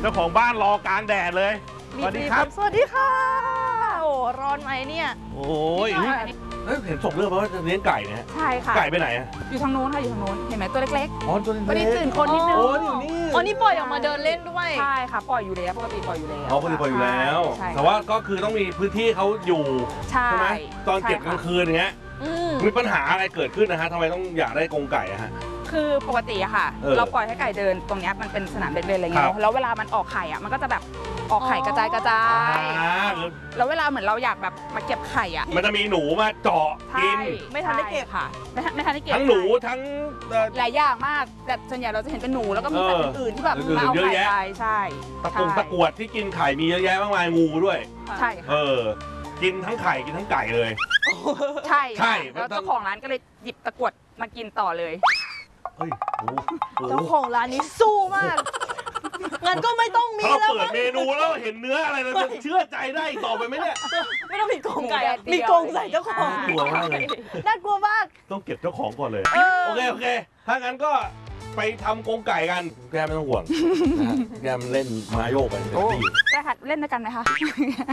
เจ้าของบ้านรอกลางแดดเลยสวัสดีครับสวัสดีค่ะโอ้ร้อนไหมเนี่ยโอ้ยเห็นส่งเรื่องมาว่าจะเลี้ยงไก่เนี่ยใช่ค่ะไก่ไปไหนอะอยู่ทางโน้นค่ะอยู่ทางโน้นเห็นไหมตัวเล็กอ๋อตัวเล็กๆวันนี้ตื่นคนนิดนึงโอ้นี่นี่อ๋อนี่ปล่อยออกมาเดินเล่นด้วยใช่ค่ะปล่อยอยู่แล้วปกติปล่อยอยู่แล้วอ๋อปล่อยอยู่แล้ว แต่ว่าก็คือต้องมีพื้นที่เขาอยู่ใช่ไหมตอนเก็บกลางคืนอย่างเงี้ยมีปัญหาอะไรเกิดขึ้นนะฮะทำไมต้องอยากได้กรงไก่อะฮะคือปกติอะค่ะเราปล่อยให้ไก่เดินตรงนี้มันเป็นสนามเด็กเล่นอะไรเงี้ยแล้วเวลามันออกไข่อะมันก็จะแบบออกไข่กระจายแล้วเวลาเหมือนเราอยากแบบมาเก็บไข่อะมันจะมีหนูมาเจาะกินไม่ทันได้เก็บค่ะไม่ทันได้เก็บทั้งหนูทั้งหลายอย่างมากแต่ส่วนใหญ่เราจะเห็นเป็นหนูแล้วก็มีสัตว์อื่นๆที่แบบมาเอาไข่ไปใช่ตะกรวดที่กินไข่มีเยอะแยะมากมายงูด้วยใช่กินทั้งไข่กินทั้งไก่เลยใช่แล้วเจ้าของร้านก็เลยหยิบตะกรวดมากินต่อเลยเจ้าของร้านนี้สู้มากงั้นก็ไม่ต้องมีแล้วเปิดเมนูแล้วเห็นเนื้ออะไรเราจะเชื่อใจได้ต่อไปไหมเนี่ยไม่ต้องมีกรงไก่มีกรงใส่เจ้าของกลัวมากเลยน่ากลัวมากต้องเก็บเจ้าของก่อนเลยโอเคถ้างั้นก็ไปทำกรงไก่กันแกไม่ต้องห่วงแกมันเล่นมาโยกไปเต็มที่ได้ค่ะเล่นด้วยกันไหมคะ